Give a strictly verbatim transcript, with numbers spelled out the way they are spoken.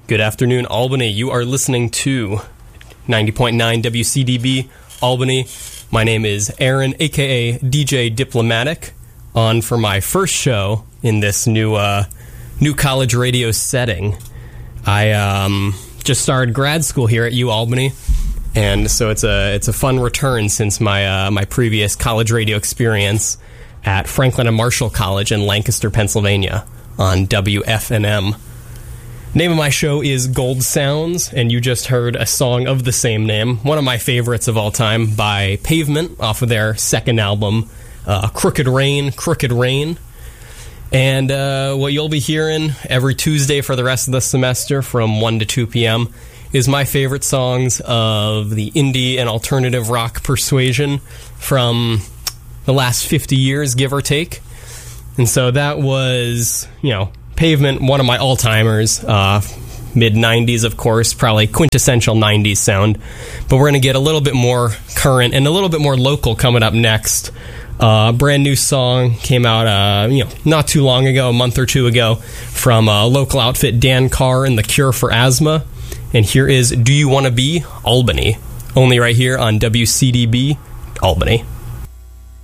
Good afternoon, Albany. You are listening to ninety point nine W C D B Albany. My name is Aaron, a k a. D J Diplomatic, on for my first show in this new uh, new college radio setting. I um, just started grad school here at UAlbany, and so it's a it's a fun return since my uh, my previous college radio experience at Franklin and Marshall College in Lancaster, Pennsylvania, on W F N M. Name of my show is Gold Sounds, and you just heard a song of the same name, one of my favorites of all time, by Pavement, off of their second album, uh, Crooked Rain, Crooked Rain. And uh, what you'll be hearing every Tuesday for the rest of the semester from one to two p.m. is my favorite songs of the indie and alternative rock persuasion from the last fifty years, give or take. And so that was, you know, Pavement, one of my all-timers, uh, mid-nineties, of course, probably quintessential nineties sound. But we're going to get a little bit more current and a little bit more local coming up next. A uh, brand new song came out, uh, you know, not too long ago, a month or two ago, from uh, local outfit Dan Carr and The Cure for Asthma. And here is Do You Wanna Be Albany? Only right here on W C D B Albany.